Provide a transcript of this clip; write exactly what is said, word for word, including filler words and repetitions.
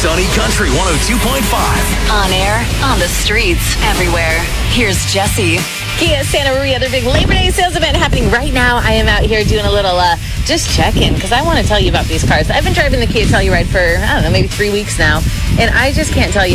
Sunny Country one oh two point five. On air, on the streets, everywhere. Here's Jesse. Kia Santa Maria, their big Labor Day sales event happening right now. I am out here doing a little uh, just check-in because I want to tell you about these cars. I've been driving the Kia Telluride for, I don't know, maybe three weeks now, and I just can't tell you